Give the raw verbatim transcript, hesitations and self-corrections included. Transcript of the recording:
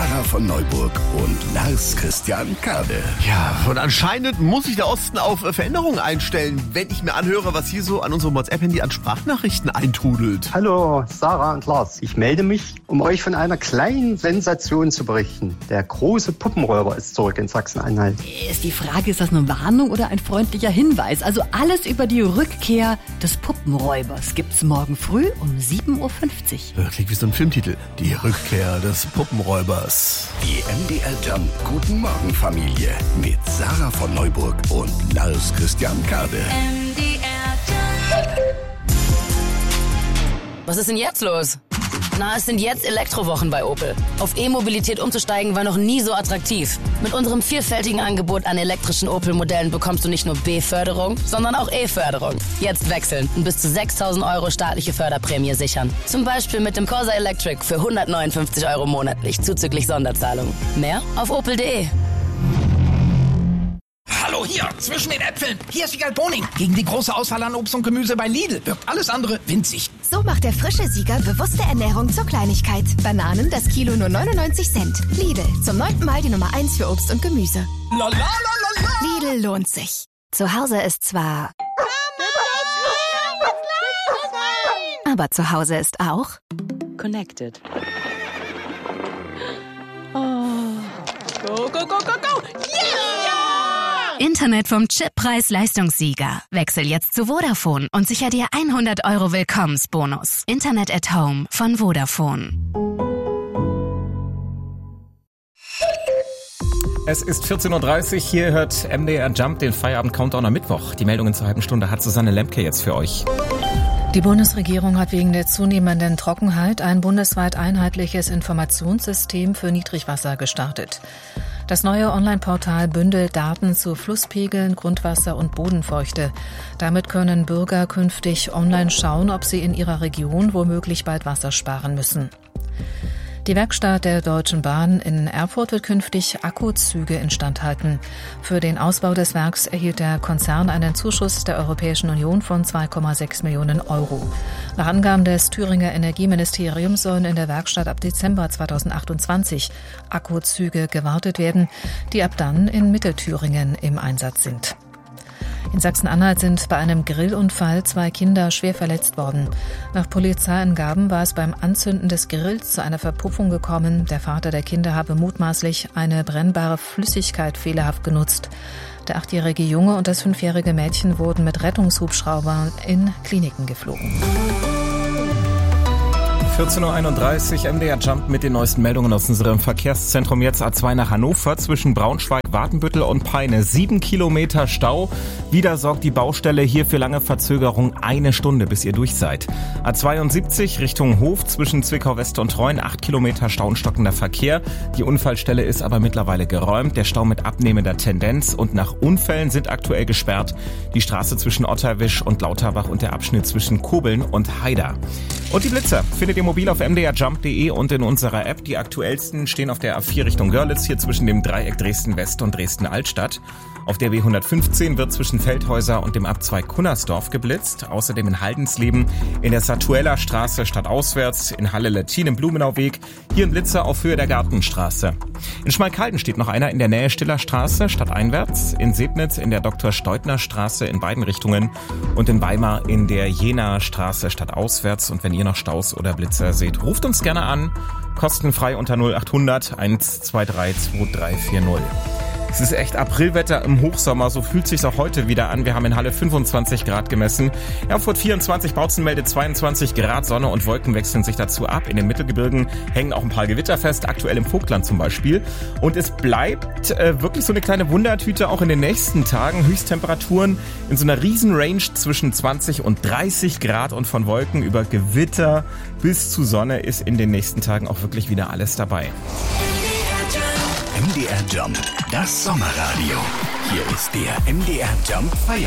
Sarah von Neuburg und Lars Christian Kade. Ja, und anscheinend muss sich der Osten auf Veränderungen einstellen, wenn ich mir anhöre, was hier so an unserem WhatsApp-Handy an Sprachnachrichten eintrudelt. Hallo, Sarah und Lars. Ich melde mich, um euch von einer kleinen Sensation zu berichten. Der große Puppenräuber ist zurück in Sachsen-Anhalt. Ist die Frage, ist das eine Warnung oder ein freundlicher Hinweis? Also alles über die Rückkehr des Puppenräubers gibt's morgen früh um sieben Uhr fünfzig. Klingt wie so ein Filmtitel. Die Rückkehr des Puppenräubers. Die M D R Jump Guten Morgen Familie mit Sarah von Neuburg und Lars Christian Kade. M D R Jump. Was ist denn jetzt los? Na, es sind jetzt Elektrowochen bei Opel. Auf E-Mobilität umzusteigen war noch nie so attraktiv. Mit unserem vielfältigen Angebot an elektrischen Opel-Modellen bekommst du nicht nur B-Förderung, sondern auch E-Förderung. Jetzt wechseln und bis zu sechstausend Euro staatliche Förderprämie sichern. Zum Beispiel mit dem Corsa Electric für hundertneunundfünfzig Euro monatlich zuzüglich Sonderzahlung. Mehr auf opel punkt de. Hallo, hier, zwischen den Äpfeln. Hier ist Siegal Boning. Gegen die große Auswahl an Obst und Gemüse bei Lidl wirkt alles andere winzig. So macht der frische Sieger bewusste Ernährung zur Kleinigkeit. Bananen das Kilo nur neunundneunzig Cent. Lidl, zum neunten Mal die Nummer eins für Obst und Gemüse. La, la, la, la, la. Lidl lohnt sich. Zu Hause ist zwar... aber zu Hause ist auch... Connected. Oh. Go, go, go, go, go. Yeah! Internet vom Chip Preis-Leistungssieger. Wechsel jetzt zu Vodafone und sicher dir hundert Euro Willkommensbonus. Internet at Home von Vodafone. Es ist vierzehn Uhr dreißig, hier hört M D R Jump den Feierabend-Countdown am Mittwoch. Die Meldungen zur halben Stunde hat Susanne Lemke jetzt für euch. Die Bundesregierung hat wegen der zunehmenden Trockenheit ein bundesweit einheitliches Informationssystem für Niedrigwasser gestartet. Das neue Online-Portal bündelt Daten zu Flusspegeln, Grundwasser und Bodenfeuchte. Damit können Bürger künftig online schauen, ob sie in ihrer Region womöglich bald Wasser sparen müssen. Die Werkstatt der Deutschen Bahn in Erfurt wird künftig Akkuzüge instand halten. Für den Ausbau des Werks erhielt der Konzern einen Zuschuss der Europäischen Union von zwei Komma sechs Millionen Euro. Nach Angaben des Thüringer Energieministeriums sollen in der Werkstatt ab Dezember zweitausendachtundzwanzig Akkuzüge gewartet werden, die ab dann in Mittelthüringen im Einsatz sind. In Sachsen-Anhalt sind bei einem Grillunfall zwei Kinder schwer verletzt worden. Nach Polizeiangaben war es beim Anzünden des Grills zu einer Verpuffung gekommen. Der Vater der Kinder habe mutmaßlich eine brennbare Flüssigkeit fehlerhaft genutzt. Der achtjährige Junge und das fünfjährige Mädchen wurden mit Rettungshubschraubern in Kliniken geflogen. vierzehn Uhr einunddreißig, M D R Jump mit den neuesten Meldungen aus unserem Verkehrszentrum. Jetzt A zwei nach Hannover zwischen Braunschweig, Watenbüttel und Peine. Sieben Kilometer Stau. Wieder sorgt die Baustelle hier für lange Verzögerung. Eine Stunde, bis ihr durch seid. A zweiundsiebzig Richtung Hof zwischen Zwickau West und Treuen. Acht Kilometer Stau und stockender Verkehr. Die Unfallstelle ist aber mittlerweile geräumt. Der Stau mit abnehmender Tendenz und nach Unfällen sind aktuell gesperrt. Die Straße zwischen Otterwisch und Lauterbach und der Abschnitt zwischen Kobeln und Haida. Und die Blitzer findet ihr mobil auf m d r jump punkt de und in unserer App. Die aktuellsten stehen auf der A vier Richtung Görlitz, hier zwischen dem Dreieck Dresden-West und Dresden-Altstadt. Auf der B hundertfünfzehn wird zwischen Feldhäuser und dem Abzweig Kunnersdorf geblitzt. Außerdem in Haldensleben, in der Satueller Straße stadtauswärts, in Halle-Lettin im Blumenauweg, hier ein Blitzer auf Höhe der Gartenstraße. In Schmalkalden steht noch einer in der Nähe Stiller Straße stadteinwärts, in Sebnitz in der Doktor-Steutner-Straße in beiden Richtungen und in Weimar in der Jenaer Straße stadtauswärts. Und wenn ihr noch Staus oder Blitzer seht, ruft uns gerne an. Kostenfrei unter null acht hundert eins zwei drei zwei drei vier null. Es ist echt Aprilwetter im Hochsommer, so fühlt sich's auch heute wieder an. Wir haben in Halle fünfundzwanzig Grad gemessen. Erfurt vierundzwanzig, Bautzen meldet zweiundzwanzig Grad, Sonne und Wolken wechseln sich dazu ab. In den Mittelgebirgen hängen auch ein paar Gewitter fest, aktuell im Vogtland zum Beispiel. Und es bleibt äh, wirklich so eine kleine Wundertüte auch in den nächsten Tagen. Höchsttemperaturen in so einer riesen Range zwischen zwanzig und dreißig Grad und von Wolken über Gewitter bis zu Sonne ist in den nächsten Tagen auch wirklich wieder alles dabei. M D R Jump, das Sommerradio. Hier ist der M D R Jump Feier.